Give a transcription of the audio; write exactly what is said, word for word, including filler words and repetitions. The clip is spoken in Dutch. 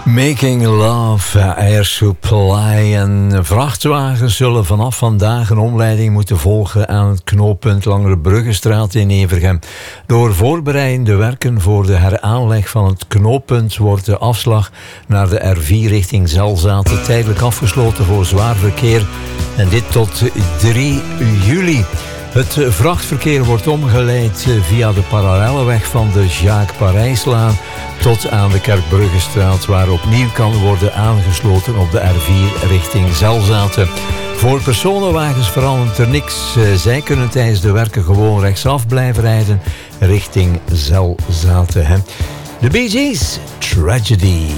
Making Love, Air Supply en vrachtwagens zullen vanaf vandaag een omleiding moeten volgen aan het knooppunt Langebruggestraat in Evergem. Door voorbereidende werken voor de heraanleg van het knooppunt wordt de afslag naar de R vier richting Zelzaten tijdelijk afgesloten voor zwaar verkeer en dit tot drie juli. Het vrachtverkeer wordt omgeleid via de parallelleweg van de Jacques Parijslaan tot aan de Kerkbruggestraat, waar opnieuw kan worden aangesloten op de R vier richting Zelzaten. Voor personenwagens verandert er niks. Zij kunnen tijdens de werken gewoon rechtsaf blijven rijden richting Zelzaten. De Bee Gees, Tragedy.